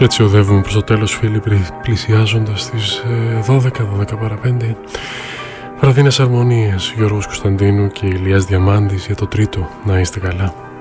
Έτσι οδεύουμε προς το τέλος, φίλοι, πλησιάζοντας τις 12 παρά 5. Βραδινές αρμονίες, Γιώργος Κωνσταντίνου και Ηλίας Διαμάντης για το τρίτο. Να είστε καλά.